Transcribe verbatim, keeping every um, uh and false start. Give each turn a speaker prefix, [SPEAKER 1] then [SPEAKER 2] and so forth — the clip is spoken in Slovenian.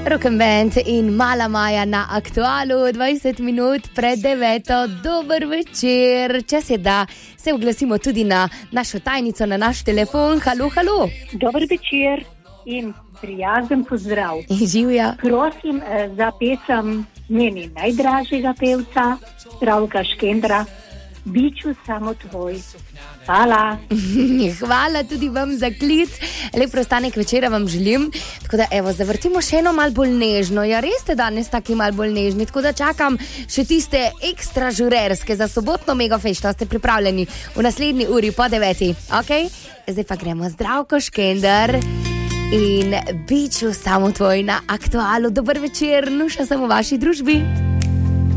[SPEAKER 1] Rock and Band in Mala Maja na Aktualu, dvajset minut pred deveto. Dober večer. Čas je, da se oglasimo tudi na našo tajnico, na naš telefon. Halo, halo.
[SPEAKER 2] Dober večer in prijazen pozdrav.
[SPEAKER 1] Živja.
[SPEAKER 2] Prosim za pesem meni najdražjega pevca, Zdravka Škendra, Biću samo tvoj. Hvala.
[SPEAKER 1] Hvala tudi vam za klic. Lep prostanek večera vam želim. Tako da evo, zavrtimo še eno malo bolj nežno. Ja, res ste danes taki malo bolj nežni. Tako da čakam še tiste ekstra žurerske za sobotno megafešto. Ste pripravljeni v naslednji uri po deveti? Ok? Zdaj pa gremo Zdravko Škender in Biću samo tvoj na Aktualu. Dober večer, Nuša sem v vaši družbi.